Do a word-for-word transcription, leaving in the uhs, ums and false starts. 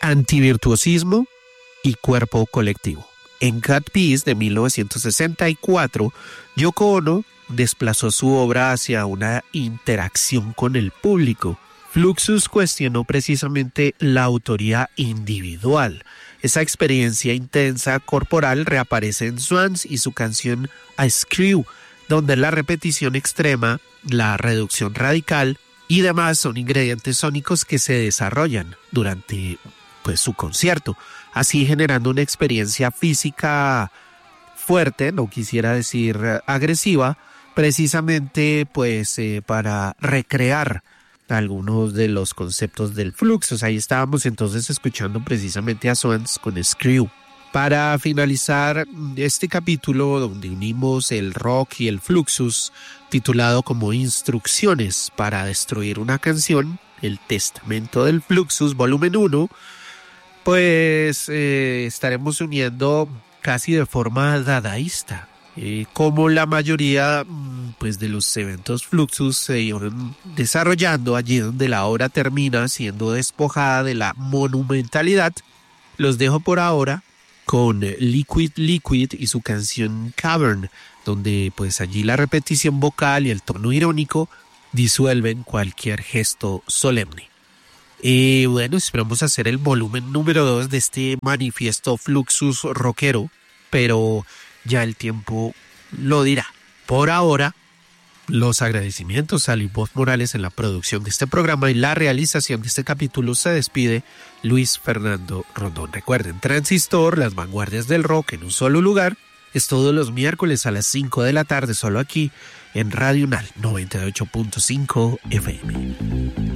antivirtuosismo y cuerpo colectivo. En Cat Piece de mil novecientos sesenta y cuatro, Yoko Ono desplazó su obra hacia una interacción con el público. Fluxus cuestionó precisamente la autoría individual. Esa experiencia intensa corporal reaparece en Swans y su canción A Screw, donde la repetición extrema, la reducción radical y demás son ingredientes sónicos que se desarrollan durante pues, su concierto, así generando una experiencia física fuerte, no quisiera decir agresiva, precisamente pues eh, para recrear algunos de los conceptos del Fluxus. Ahí estábamos entonces escuchando precisamente a Swans con Screw. Para finalizar este capítulo donde unimos el rock y el Fluxus, titulado como Instrucciones para destruir una canción, el Testamento del Fluxus, volumen uno, pues eh, estaremos uniendo casi de forma dadaísta. Eh, como la mayoría pues, de los eventos Fluxus se iban desarrollando allí donde la obra termina siendo despojada de la monumentalidad, los dejo por ahora con Liquid Liquid y su canción Cavern, donde pues allí la repetición vocal y el tono irónico disuelven cualquier gesto solemne. Y bueno, esperamos hacer el volumen número dos de este manifiesto Fluxus rockero, pero ya el tiempo lo dirá. Por ahora, los agradecimientos a Livoz Morales en la producción de este programa y la realización de este capítulo. Se despide Luis Fernando Rondón. Recuerden, Transistor, las vanguardias del rock en un solo lugar, es todos los miércoles a las cinco de la tarde, solo aquí en Radio Unal noventa y ocho punto cinco F M.